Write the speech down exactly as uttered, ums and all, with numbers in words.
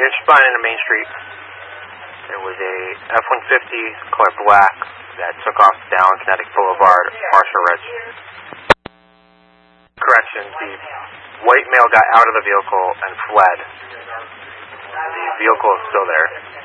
You're spotting into Main Street. There was a F one fifty color black that took off down Kinetic Boulevard, Marshall Ridge. Correction, the white male got out of the vehicle and fled. The vehicle is still there.